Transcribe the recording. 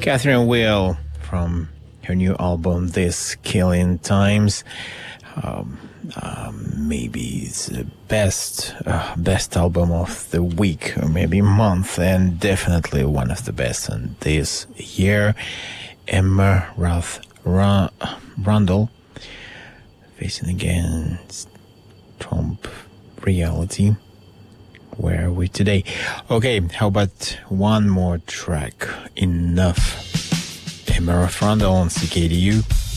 Catherine Will from her new album, This Killing Times. Maybe it's the best album of the week, or maybe month, and definitely one of the best in this year. Emma Roth Rundle facing against Trump reality. Where are we today? Okay, how about one more track? Enough. Emma Roth Rundle on CKDU.